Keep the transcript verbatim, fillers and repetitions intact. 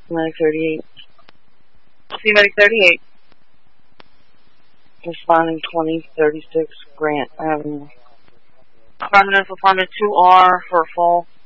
nine thirty-eight. C Medic thirty-eight. Responding twenty thirty-six Grant Avenue. Residence apartment two R for fall.